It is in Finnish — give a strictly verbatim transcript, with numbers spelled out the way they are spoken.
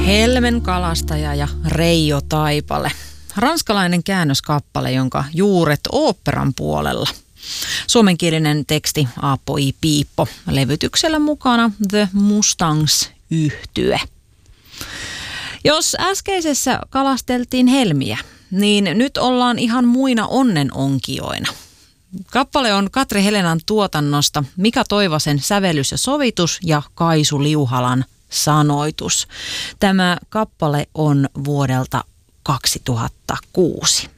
Helmen kalastaja ja Reijo Taipale. Ranskalainen käännöskappale, jonka juuret oopperan puolella. Suomenkielinen teksti Aapo I. Piippo. Levytyksellä mukana The Mustangs-yhtye. Jos äskeisessä kalasteltiin helmiä, niin nyt ollaan ihan muina onnenonkijoina. Kappale on Katri Helenan tuotannosta, Mika Toivasen sävellys ja sovitus ja Kaisu Liuhalan sanoitus. Tämä kappale on vuodelta kaksituhattakuusi.